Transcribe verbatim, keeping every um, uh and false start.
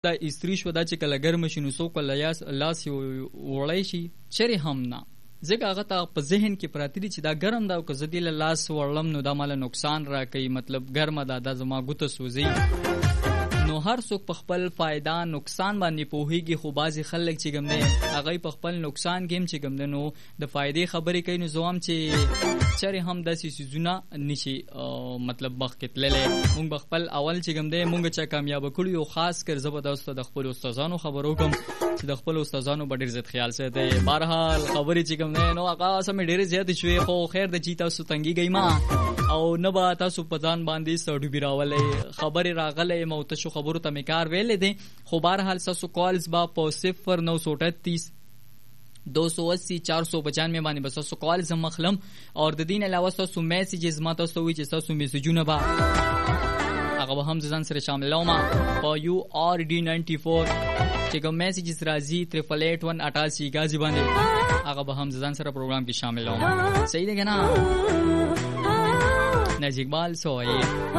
دا استری شو دا چې کله ګرم شي نو څوک لاس لاس وړی شي چرې هم نه ځکه هغه ته په ذهن کې پراته دي چې دا ګرم دا او که زه دې له لاس وړلم نو دا ماله نقصان راکوي، مطلب ګرمه ده دا زما ګوته سوځي. نو هر څوک په خپل فایده نقصان باندې پوهیږي، خو بعضې خلک چې کوم دی هغوی په خپل نقصان کې هم چې کوم دی نو د فایدې خبرې کوي. نو زه وایم چې چرې هم داسې څیزونه نشي مطلب مخکې تللی. مونږ به خپل اول چې کوم دی مونږ چا کامیابه کړي او خاص کر زه به تاسو ته د خپلو استادانو خبر وکړم چې د خپلو استادانو به ډېر زیات خیال ساتئ. بهرحال خبرې چې کوم دی نو هغه سمې ډېرې زیاتې شوې، خو خیر د چې تاسو تنګېږئ ما او نه به تاسو په ځان باندې سړوبي راولئ. خبرې راغلی یم او تشو خبرو ته مې کار ویلی دی، خو بهرحال ستاسو کالز به په صفر نو سو اٹھتیس دو سو اسی چار سو پچانوے باندې به ستاسو کالز هم اخلم. او د دې نه علاوه ستاسو میسیجز ما تاسو ته وایي چې ستاسو میسیجونه به هغه به هم ځان سره شاملوم په یو آر ډي ناینټي فور چې کوم میسیجز راځي تریپل ایٹ ون اٹاسی غازی باندې هغه به هم ځان سره پروګرام کې شاملوم. صحیح دی که نه؟ نجیب اقبال سوئی